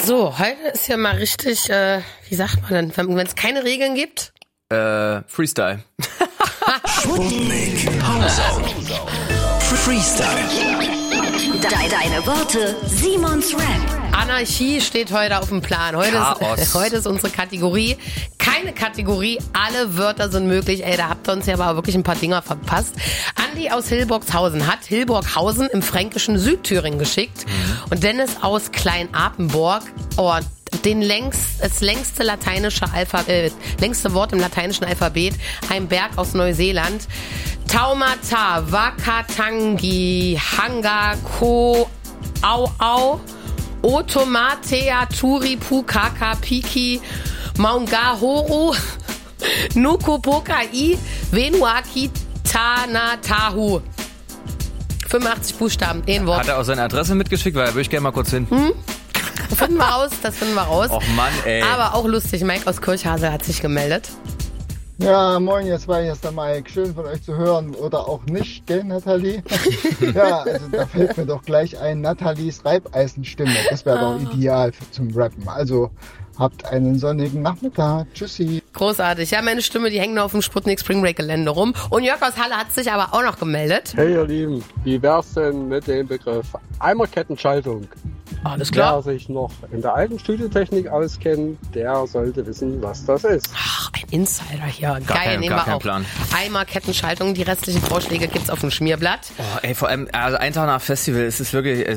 So, heute ist ja mal richtig, wie sagt man denn, wenn es keine Regeln gibt? Freestyle. Sputnik Hausauf. Freestyle. Deine Worte, Simons Rap. Anarchie steht heute auf dem Plan. Heute ist unsere Kategorie. Keine Kategorie, alle Wörter sind möglich. Ey, da habt ihr uns ja aber wirklich ein paar Dinger verpasst. Andi aus Hillborghausen hat Hillborghausen im fränkischen Südthüringen geschickt. Und Dennis aus Klein-Apenburg, das längste Wort im lateinischen Alphabet, ein Berg aus Neuseeland. Taumata, Wakatangi, Hanga, Ko, Au, Otomatea, Turipu, Kaka, Piki, Maungahoro, Nukupokai, Venuaki, Tanatahu. 85 Buchstaben, ein Wort. Hat er auch seine Adresse mitgeschickt? Weil da würde ich gerne mal kurz hin. Das finden wir raus. Och Mann, ey. Aber auch lustig, Mike aus Kirchhasel hat sich gemeldet. Ja, moin, hier ist der Mike. Schön von euch zu hören oder auch nicht, gell, Nathalie? Ja, also da fällt mir doch gleich ein, Nathalies Reibeisenstimme. Das wäre doch ideal zum Rappen. Also habt einen sonnigen Nachmittag. Tschüssi. Großartig. Ja, meine Stimme, die hängt noch auf dem Sputnik Spring Break Gelände rum. Und Jörg aus Halle hat sich aber auch noch gemeldet. Hey ihr Lieben, wie wär's denn mit dem Begriff Eimerkettenschaltung? Alles klar. Wer sich noch in der alten Studiotechnik auskennt, der sollte wissen, was das ist. Ach, ein Insider hier. Geil, nehmen wir kein auch. Plan. Eimerkettenschaltung, die restlichen Vorschläge gibt's auf dem Schmierblatt. Oh, ey, vor allem, also ein Tag nach Festival ist es wirklich,